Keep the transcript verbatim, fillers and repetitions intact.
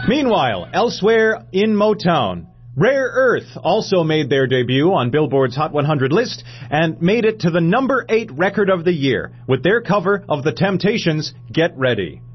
Meanwhile, elsewhere in Motown, Rare Earth also made their debut on Billboard's Hot one hundred list and made it to the number eight record of the year with their cover of The Temptations' Get Ready.